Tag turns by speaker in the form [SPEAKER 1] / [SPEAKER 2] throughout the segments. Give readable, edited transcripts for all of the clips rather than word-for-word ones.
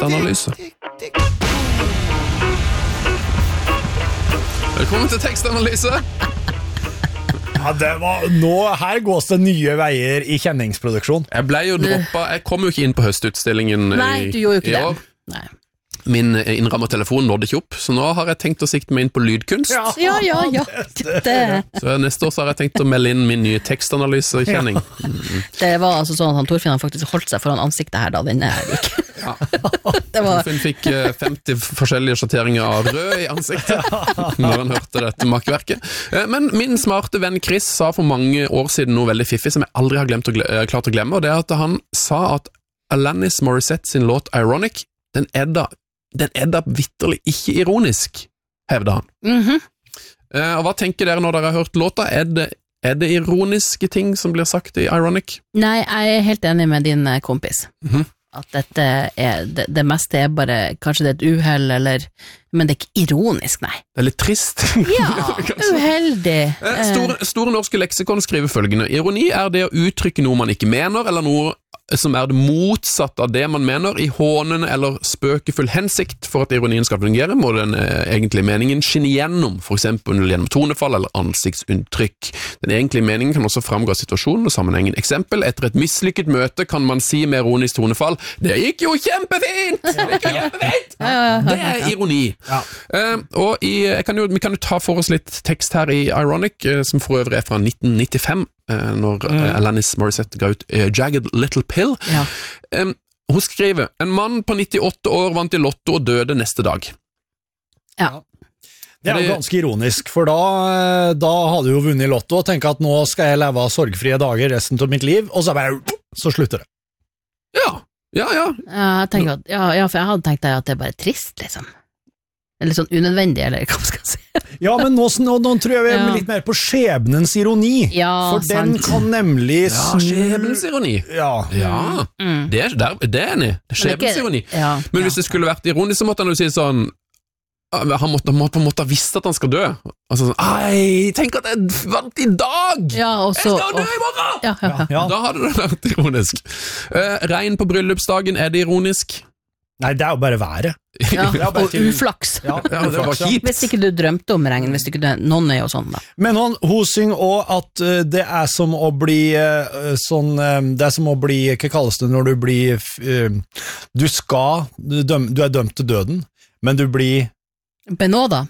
[SPEAKER 1] Tekstanalyse. Velkommen til tekstanalyse.
[SPEAKER 2] Ja, her gås det nye veier i kjenningsproduksjon.
[SPEAKER 1] Jeg ble jo droppet, jeg kom jo ikke inn på høstutstillingen
[SPEAKER 3] Nei, du gjorde jo ikke
[SPEAKER 1] i år.
[SPEAKER 3] det. Nei.
[SPEAKER 1] Min innrammet telefon nådde ikke opp, så nå har jeg tenkt å sikte meg inn på lydkunst.
[SPEAKER 3] Ja.
[SPEAKER 1] Så neste år så har jeg tenkt å melde inn min nye tekstanalysekjenning.
[SPEAKER 3] Det var altså sånn at han Torfinn faktisk holdt seg foran ansiktet her da den gikk.
[SPEAKER 1] Ja.
[SPEAKER 3] Det var...
[SPEAKER 1] Torfinn fikk 50 forskjellige sjatteringer av rød i ansiktet når han hørte dette makkverket. Men min smarte venn Chris sa for mange år siden noe veldig fiffig som jeg aldri har klart å glemme, og det er at han sa at Alanis Morissette sin låt Ironic, den er da vitterlig ikke ironisk, hevder han. Og hva tenker dere når dere har hørt låta? Er det ironiske ting som blir sagt i Ironic?
[SPEAKER 3] Nei, jeg er helt enig med din kompis. At dette det meste er bare, kanskje det er et uheld, men det er ikke ironisk, nei.
[SPEAKER 1] Det er litt trist.
[SPEAKER 3] Ja, uheldig.
[SPEAKER 1] Store norske leksikon skriver følgende: ironi er det å uttrykke noe man ikke mener, eller noe som er det motsatt av det man mener, i hånende eller spøkefull hensikt. For at ironien skal fungere, må den egentlige meningen skinne gjennom, for eksempel gjennom tonefall eller ansiktsunntrykk. Den egentlige meningen kan også fremgå av situasjonen og sammenhengen. Eksempel, etter et mislykket møte kan man si med ironisk tonefall: det gikk jo kjempefint! Det er ironi. Ja. Og vi kan jo ta for oss litt tekst her i Ironic, som for øvrig er fra 1995, når Alanis Morissette ga ut Jagged Little Pill. Ja. Hun skriver: en mann på 98 år vant i lotto og døde neste dag.
[SPEAKER 3] Ja.
[SPEAKER 2] Det er jo ganske ironisk, for da hadde du jo vunnet i lotto og tenker at nå skal jeg leve av sorgfrie dager resten av mitt liv, og så slutter det.
[SPEAKER 1] Ja.
[SPEAKER 3] Jeg tenker at, for jeg hadde tenkt at det er bare trist, liksom. Eller sånn unødvendig, eller hva skal jeg si.
[SPEAKER 2] Ja, men nå tror jeg vi er litt mer på skjebnens ironi.
[SPEAKER 3] Ja,
[SPEAKER 2] for den kan nemlig
[SPEAKER 1] skjebnens ironi.
[SPEAKER 2] Ja.
[SPEAKER 1] Det er enig. Det er skjebnens ironi. Ja. Men hvis det skulle vært ironisk, så måtte han jo si sånn: han måtte på en måte ha visst at han skal dø. Altså sånn: tenk at jeg vant i dag! Jeg skal dø i morgen!
[SPEAKER 3] Ja.
[SPEAKER 1] Da hadde det vært ironisk. Regn på bryllupsdagen, er det ironisk?
[SPEAKER 2] Nei, det er jo bare været.
[SPEAKER 3] Og uflaks.
[SPEAKER 1] Ja, det var kjipt.
[SPEAKER 3] Hvis ikke du drømte om regn, hvis ikke noen er jo sånn da.
[SPEAKER 2] Men hun synger også at det er som å bli det er som å bli, hva kalles det når du blir du er dømt til døden, men du blir
[SPEAKER 3] Benåda.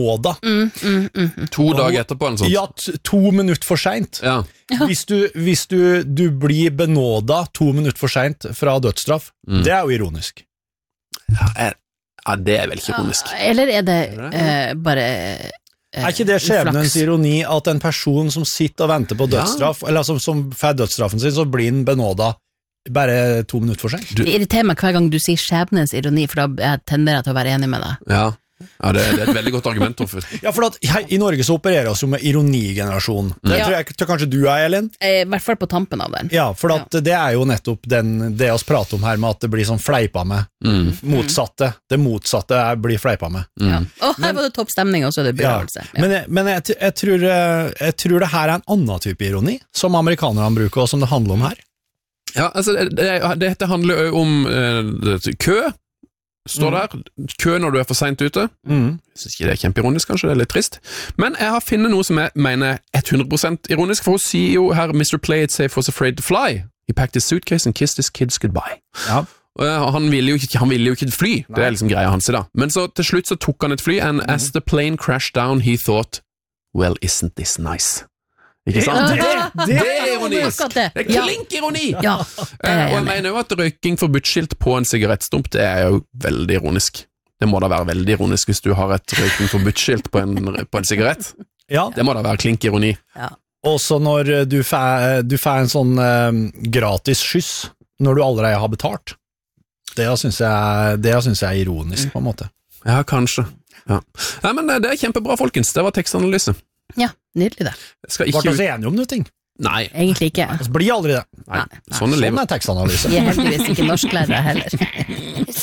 [SPEAKER 1] 2 dager etterpå en sånn.
[SPEAKER 2] Ja, 2 minutter for sent.
[SPEAKER 1] Ja.
[SPEAKER 2] Hvis du blir benåda 2 minutter for sent fra dødsstraff, det er jo ironisk.
[SPEAKER 1] Ja, det er vel ikke ironisk.
[SPEAKER 3] Eller er det bare
[SPEAKER 2] er ikke det skjebnens ironi at en person som sitter og venter på dødsstraff, eller som får dødsstraffen sin, så blir den benåda bare 2 minutter for sent?
[SPEAKER 3] Det irriterer meg hver gang du sier skjebnens ironi, for da tenderer jeg til å være enig med deg.
[SPEAKER 1] Ja, det er et veldig godt argument, Torfinn.
[SPEAKER 2] Ja, for at i Norge så opererer oss jo med ironigenerasjon. Det tror jeg kanskje du er, Elin?
[SPEAKER 3] I hvert fall på tampen av den.
[SPEAKER 2] Ja, for at det er jo nettopp det oss prater om her med at det blir sånn fleipa med. Motsatte. Det motsatte blir fleipa med.
[SPEAKER 3] Her var det topp stemning, og så er det begravelse.
[SPEAKER 2] Ja. Men jeg tror det her er en annen type ironi, som amerikanerne bruker, og som det handler om her.
[SPEAKER 1] Ja, altså, dette handler jo om kø. Står der, kø når du er for sent ute. Jeg synes ikke det er kjempeironisk, kanskje, det er litt trist. Men jeg har funnet noe som jeg mener 100% ironisk, for hun sier jo her: Mr. Play It Safe was afraid to fly. He packed his suitcase and kissed his kids goodbye. Ja. Han ville jo ikke fly. Nei. Det er liksom greia hans i da. Men så til slutt så tok han et fly, and as the plane crashed down, he thought, well, isn't this nice? Ikke sant? Det er ironisk. Det er klink ironi.
[SPEAKER 3] Ja.
[SPEAKER 1] Og jeg mener jo at røyking forbudt-skilt på en sigarettstump, det er jo veldig ironisk. Det må da være veldig ironisk hvis du har et røyking forbudt-skilt på en sigarett. Ja. Det må da være klink ironi. Ja.
[SPEAKER 2] Også når du får en sånn gratis skyss når du allerede har betalt. Det synes jeg er ironisk på en måte.
[SPEAKER 1] Ja, kanskje. Ja. Nei, men det er kjempebra, folkens. Det var tekstanalyse.
[SPEAKER 3] Ja, nydelig det.
[SPEAKER 2] Var det enig om noe ting?
[SPEAKER 1] Nei.
[SPEAKER 3] Egentlig ikke.
[SPEAKER 2] Blir aldri det.
[SPEAKER 1] Nei. Sånn er
[SPEAKER 2] tekstanalyse.
[SPEAKER 3] Vi er heldigvis ikke norsklærere heller.